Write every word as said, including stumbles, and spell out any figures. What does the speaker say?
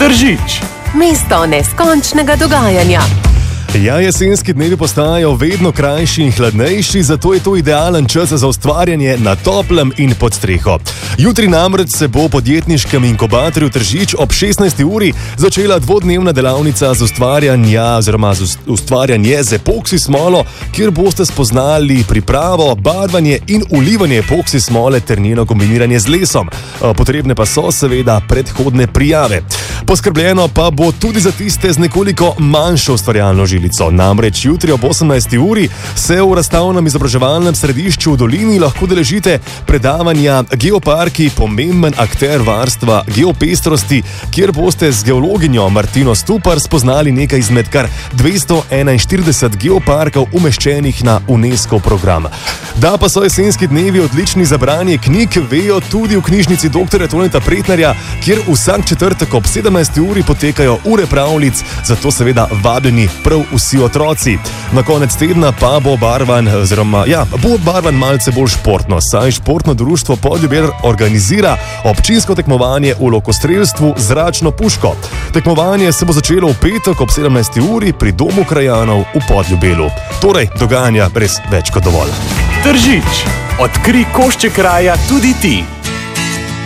Tržič, mesto neskončnega dogajanja. Ja, jesenski dnevi postajajo vedno krajši in hladnejši, zato je to idealen čas za ustvarjanje na toplem in pod streho. Jutri namreč se bo v podjetniškem inkubatorju Tržič ob šestnajsti uri začela dvodnevna delavnica z ustvarjanja oziroma z ustvarjanje z epoksi smolo, kjer boste spoznali pripravo, barvanje in ulivanje epoksi smole ter njeno kombiniranje z lesom. Potrebne pa so seveda predhodne prijave. Poskrbljeno pa bo tudi za tiste z nekoliko manjšo ustvarjalno žilico. Namreč jutri ob osemnajsti uri se v razstavnem izobraževalnem središču v Dolini lahko deležite predavanja Geoparki, pomemben akter varstva geopestrosti, kjer boste z geologinjo Martino Stupar spoznali nekaj izmed kar dvesto enainštirideset geoparkov umeščenih na UNESCO program. Da pa so jesenski dnevi odlični za branje knjig, vejo tudi v knjižnici doktorja Toneta Pretnarja, kjer vsak četrtek ob sedemnajsti uri potekajo ure pravljic, zato seveda vabljeni prav vsi otroci. Na konec tedna pa bo barvan, oziroma, ja, bo barvan malce bolj športno, saj športno društvo Podljubelj organizira občinsko tekmovanje v lokostrelstvu z zračno puško. Tekmovanje se bo začelo v petek ob sedemnajsti uri pri Domu krajanov v Podljubelju. Torej, dogajanja res več kot dovolj. Tržič, odkrij košček kraja tudi ti.